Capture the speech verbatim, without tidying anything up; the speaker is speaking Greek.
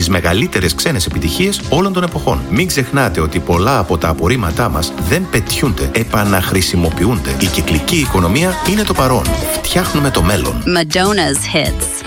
τις μεγαλύτερες ξένες επιτυχίες όλων των εποχών. Μην ξεχνάτε ότι πολλά από τα απορρίμματά μας δεν πετιούνται, επαναχρησιμοποιούνται. Η κυκλική οικονομία είναι το παρόν. Φτιάχνουμε το μέλλον. Madonna's hits.